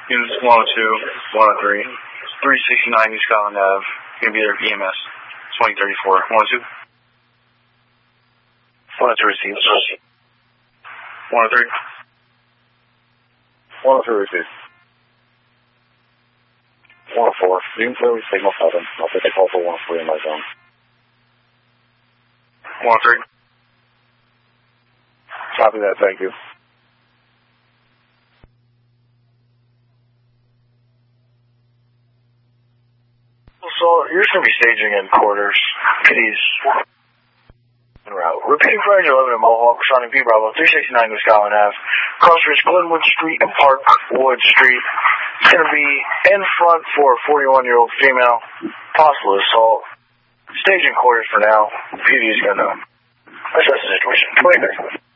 Units 102, 103, 369 New Scotland Ave. Going to be there for EMS. 2034. 102. 102 received. 103. 103 received. 104. You can clearly signal 7. I'll take a call for 103 in my zone. 103. Copy that, thank you. So, you're just going to be staging in quarters. PD's en route. Repeating for 11 at Mohawk, Shawnee P. Bravo, 369 New Scotland Ave. Crossroads Glenwood Street and Parkwood Street. It's going to be in front for a 41-year-old female. Possible assault. Staging quarters for now. PD is going to assess the situation. 23.